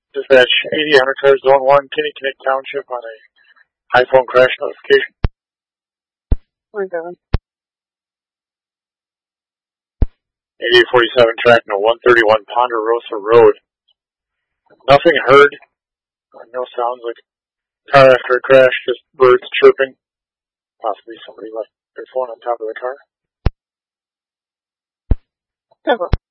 Dispatch 80 Hunter Cars Zone 1, Kinnickinnick Township on a iPhone crash notification. We're going. 8847 tracking a 131 Ponderosa Road. Nothing heard. No sounds like car after a crash, just birds chirping. Possibly somebody left their phone on top of the car. Cover.